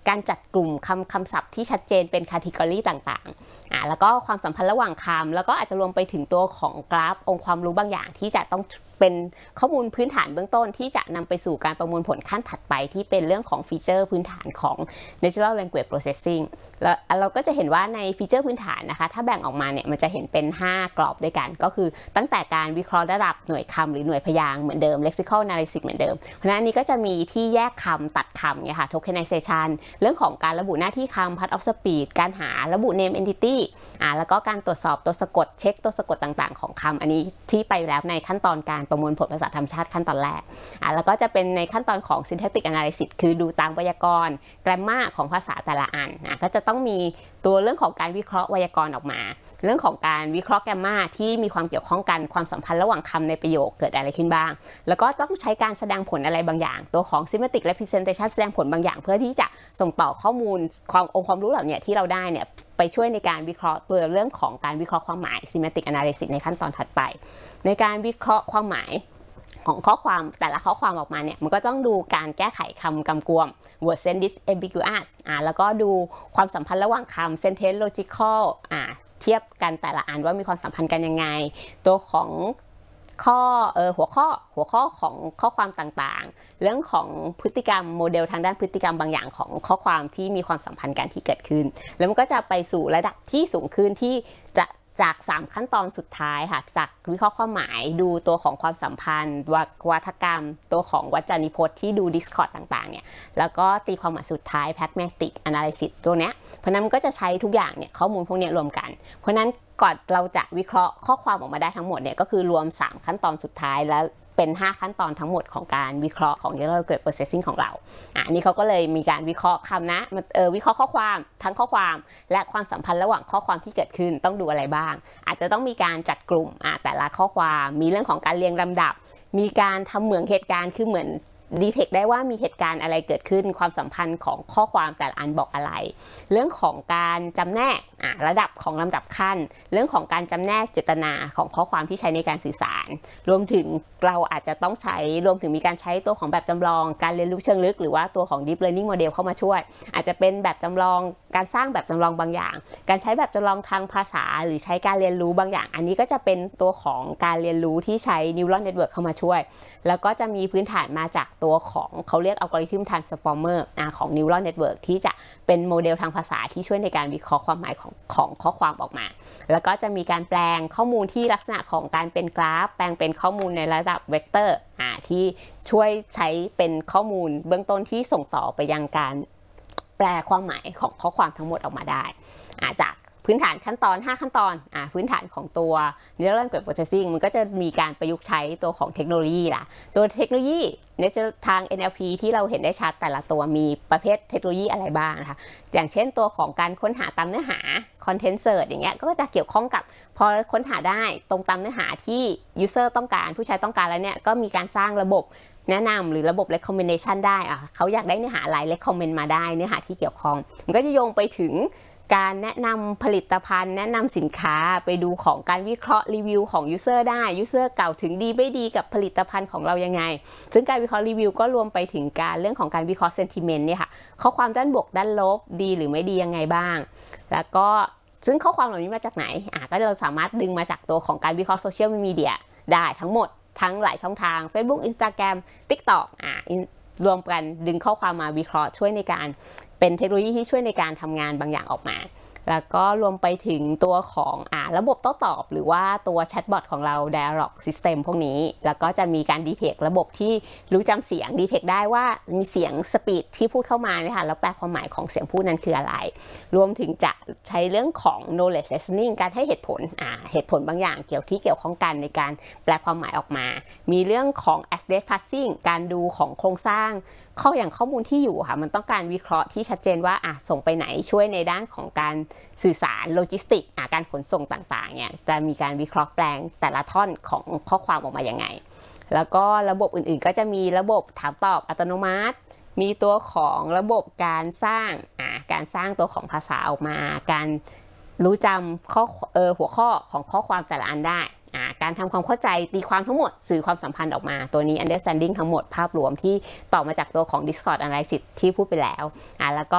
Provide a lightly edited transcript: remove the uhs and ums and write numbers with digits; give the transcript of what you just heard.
การจัดกลุ่มคำศัพท์ที่ชัดเจนเป็นแคตตากรีต่างๆแล้วก็ความสัมพันธ์ระหว่างคำแล้วก็อาจจะรวมไปถึงตัวของกราฟองค์ความรู้บางอย่างที่จะต้องเป็นข้อมูลพื้นฐานเบื้องต้นที่จะนำไปสู่การประมวลผลขั้นถัดไปที่เป็นเรื่องของฟีเจอร์พื้นฐานของ Natural Language Processing แล้วเราก็จะเห็นว่าในฟีเจอร์พื้นฐานนะคะถ้าแบ่งออกมาเนี่ยมันจะเห็นเป็น5กรอบด้วยกันก็คือตั้งแต่การวิเคราะห์ระดับหน่วยคำหรือหน่วยพยางค์เหมือนเดิม lexical analysis เหมือนเดิมเพราะฉะนั้นนี้ก็จะมีที่แยกคำตัดคำเนี่ยค่ะ tokenization เรื่องของการระบุหน้าที่คำ part of speech การหาระบุ name entity แล้วก็การตรวจสอบตัวสะกดเช็คตัวสะกดต่างๆของคำอันนี้ที่ไปแล้วในขั้นตอนการประมวลผลภาษาธรรมชาติขั้นตอนแรกแล้วก็จะเป็นในขั้นตอนของ syntactic analysis คือดูตามไวยากรณ์ grammar ของภาษาแต่ละอันก็จะต้องมีตัวเรื่องของการวิเคราะห์ไวยากรณ์ออกมาเรื่องของการวิเคราะห์แกรมมาที่มีความเกี่ยวข้องกันความสัมพันธ์ระหว่างคำในประโยคเกิดอะไรขึ้นบ้างแล้วก็ต้องใช้การแสดงผลอะไรบางอย่างตัวของ semantic representation แสดงผลบางอย่างเพื่อที่จะส่งต่อข้อมูลองค์ความรู้เหล่านี้ที่เราได้เนี่ยไปช่วยในการวิเคราะห์ตัวเรื่องของการวิเคราะห์ความหมาย semantic analysis ในขั้นตอนถัดไปในการวิเคราะห์ความหมายของข้อความแต่ละข้อความออกมาเนี่ยมันก็ต้องดูการแก้ไขคำกำกวม word sense disambiguous แล้วก็ดูความสัมพันธ์ระหว่างคำ sentence logical เทียบกันแต่ละอันว่ามีความสัมพันธ์กันยังไงตัวของข้อหัวข้อของข้อความต่างๆเรื่องของพฤติกรรมโมเดลทางด้านพฤติกรรมบางอย่างของข้อความที่มีความสัมพันธ์กันที่เกิดขึ้นแล้วมันก็จะไปสู่ระดับที่สูงขึ้นที่จะจาก3ขั้นตอนสุดท้ายค่ะจากวิเคราะห์ความหมายดูตัวของความสัมพันธ์วาทกรรมตัวของวจนิพจน์ที่ดู discord ต่างๆเนี่ยแล้วก็ตีความหมายสุดท้าย pragmatic analysis ตัวเนี้ยเพราะนั้นมันก็จะใช้ทุกอย่างเนี่ยข้อมูลพวกนี้รวมกันเพราะนั้นก่อนเราจะวิเคราะห์ข้อความออกมาได้ทั้งหมดเนี่ยก็คือรวม3ขั้นตอนสุดท้ายแล้วเป็น5ขั้นตอนทั้งหมดของการวิเคราะห์ของ Natural Language Processing ของเรานี่เขาก็เลยมีการวิเคราะห์คำนะวิเคราะห์ข้อความทั้งข้อความและความสัมพันธ์ระหว่างข้อความที่เกิดขึ้นต้องดูอะไรบ้างอาจจะต้องมีการจัดกลุ่มแต่ละข้อความมีเรื่องของการเรียงลำดับมีการทำเหมือนเหตุการณ์คือเหมือนดีเทคได้ว่ามีเหตุการณ์อะไรเกิดขึ้นความสัมพันธ์ของข้อความแต่ละอันบอกอะไรเรื่องของการจำแนกระดับของลำดับขั้นเรื่องของการจำแนกเจตนาของข้อความที่ใช้ในการสื่อสารรวมถึงเราอาจจะต้องใช้รวมถึงมีการใช้ตัวของแบบจำลองการเรียนรู้เชิงลึกหรือว่าตัวของ deep learning model เข้ามาช่วยอาจจะเป็นแบบจำลองการสร้างแบบจำลองบางอย่างการใช้แบบจำลองทางภาษาหรือใช้การเรียนรู้บางอย่างอันนี้ก็จะเป็นตัวของการเรียนรู้ที่ใช้ neural network เข้ามาช่วยแล้วก็จะมีพื้นฐานมาจากตัวของเขาเรียกอัลกอริทึม transformer ของ neural network ที่จะเป็นโมเดลทางภาษาที่ช่วยในการวิเคราะห์ความหมายของข้อความออกมาแล้วก็จะมีการแปลงข้อมูลที่ลักษณะของการเป็นกราฟแปลงเป็นข้อมูลในระดับเวกเตอร์ที่ช่วยใช้เป็นข้อมูลเบื้องต้นที่ส่งต่อไปยังการแปลความหมายของข้อความทั้งหมดออกมาได้จากพื้นฐานขั้นตอน5ขั้นตอนพื้นฐานของตัว Neural Language Processing มันก็จะมีการประยุกต์ใช้ตัวของเทคโนโลยีล่ะตัวเทคโนโลยีในทาง NLP ที่เราเห็นได้ชัดแต่ละตัวมีประเภทเทคโนโลยีอะไรบ้างนะคะอย่างเช่นตัวของการค้นหาตามเนื้อหา Content Search อย่างเงี้ยก็จะเกี่ยวข้องกับพอค้นหาได้ตรงตามเนื้อหาที่ User ต้องการผู้ใช้ต้องการแล้วเนี่ยก็มีการสร้างระบบแนะนำหรือระบบ recommendation ได้เขาอยากได้เนื้อหาอะไร recommend มาได้เนื้อหาที่เกี่ยวข้องมันก็จะโยงไปถึงการแนะนำผลิตภัณฑ์แนะนำสินค้าไปดูของการวิเคราะห์รีวิวของ User ได้ User เก่าถึงดีไม่ดีกับผลิตภัณฑ์ของเรายังไงซึ่งการวิเคราะห์รีวิวก็รวมไปถึงการเรื่องของการวิเคราะห์ sentiment เนี่ยค่ะข้อความด้านบวกด้านลบดีหรือไม่ดียังไงบ้างแล้วก็ซึ่งข้อความเหล่านี้มาจากไหนก็เราสามารถดึงมาจากตัวของการวิเคราะห์โซเชียลมีเดียได้ทั้งหมดทั้งหลายช่องทาง Facebook Instagram TikTok รวมกันดึงข้อความมาวิเคราะห์ช่วยในการเป็นเทคโนโลยีที่ช่วยในการทำงานบางอย่างออกมาแล้วก็รวมไปถึงตัวของระบบโต้ตอบหรือว่าตัวแชทบอทของเรา Dialog System พวกนี้แล้วก็จะมีการดีเทคระบบที่รู้จำเสียงดีเทคได้ว่ามีเสียงสปีดที่พูดเข้ามาเนี่ยค่ะแล้วแปลความหมายของเสียงพูดนั้นคืออะไรรวมถึงจะใช้เรื่องของ knowledge listening การให้เหตุผลบางอย่างเกี่ยวข้องกันในการแปลความหมายออกมามีเรื่องของ address parsing การดูของโครงสร้างข้อมูลที่อยู่ค่ะมันต้องการวิเคราะห์ที่ชัดเจนว่าส่งไปไหนช่วยในด้านของการสื่อสารโลจิสติกการขนส่งต่างๆเนี่ยจะมีการวิเคราะห์แปลงแต่ละท่อนของข้อความออกมายังไงแล้วก็ระบบอื่นๆก็จะมีระบบถามตอบอัตโนมัติมีตัวของระบบการสร้างตัวของภาษาออกมาการรู้จำหัวข้อของข้อความแต่ละอันได้การทำความเข้าใจตีความทั้งหมดสื่อความสัมพันธ์ออกมาตัวนี้ understanding ทั้งหมดภาพรวมที่ต่อมาจากตัวของ Discord Analysis ที่พูดไปแล้วแล้วก็